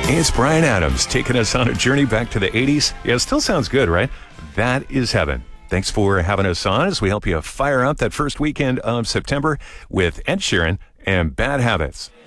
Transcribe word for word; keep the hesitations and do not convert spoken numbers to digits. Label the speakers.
Speaker 1: It's Brian Adams taking us on a journey back to the eighties. Yeah, it still sounds good, right? That is heaven. Thanks for having us on as we help you fire up that first weekend of September with Ed Sheeran and Bad Habits.